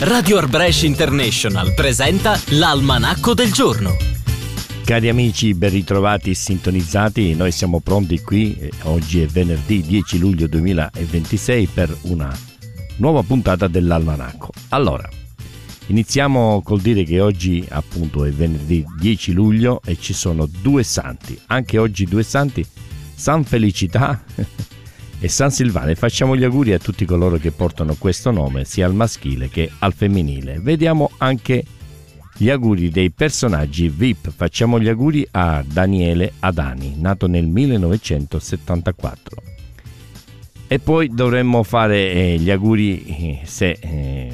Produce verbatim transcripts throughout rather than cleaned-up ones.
Radio Arbresh International presenta l'Almanacco del Giorno. Cari amici, ben ritrovati e sintonizzati, noi siamo pronti qui, oggi è venerdì dieci luglio duemilaventisei per una nuova puntata dell'Almanacco. Allora, iniziamo col dire che oggi appunto è venerdì dieci luglio e ci sono due santi, anche oggi due santi, San Felicità e San Silvano, e facciamo gli auguri a tutti coloro che portano questo nome sia al maschile che al femminile. Vediamo anche gli auguri dei personaggi V I P. Facciamo gli auguri a Daniele Adani, nato nel millenovecentosettantaquattro, e poi dovremmo fare eh, gli auguri eh, se eh,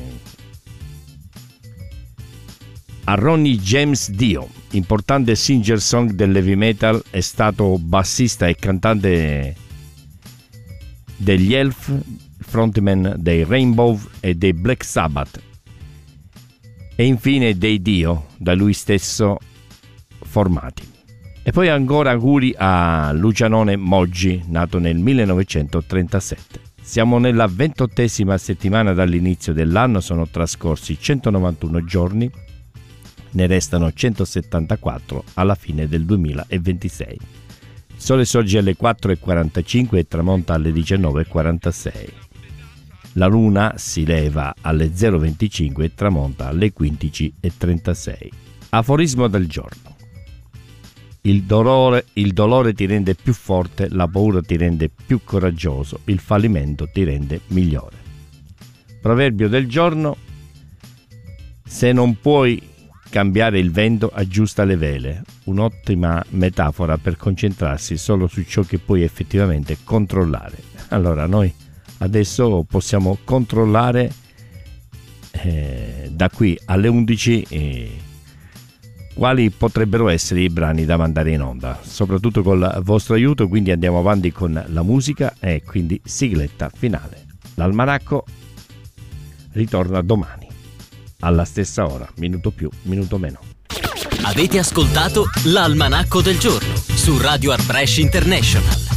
a Ronnie James Dio, importante singer song dell'heavy metal, è stato bassista e cantante degli Elf, frontman dei Rainbow e dei Black Sabbath, e infine dei Dio, da lui stesso formati. E poi ancora auguri a Lucianone Moggi, nato nel millenovecentotrentasette. Siamo nella ventottesima settimana dall'inizio dell'anno, sono trascorsi centonovantuno giorni, ne restano centosettantaquattro alla fine del duemilaventisei. Il sole sorge alle quattro e quarantacinque e tramonta alle diciannove e quarantasei. La luna si leva alle zero virgola venticinque e tramonta alle quindici e trentasei. Aforismo del giorno. Il dolore, il dolore ti rende più forte, la paura ti rende più coraggioso, il fallimento ti rende migliore. Proverbio del giorno. Se non puoi cambiare il vento, aggiusta le vele. Un'ottima metafora per concentrarsi solo su ciò che puoi effettivamente controllare. Allora noi adesso possiamo controllare eh, da qui alle undici eh, quali potrebbero essere i brani da mandare in onda, soprattutto col vostro aiuto, quindi andiamo avanti con la musica e quindi sigletta finale. L'Almanacco ritorna domani alla stessa ora, minuto più, minuto meno. Avete ascoltato l'Almanacco del Giorno su Radio Arbresh International.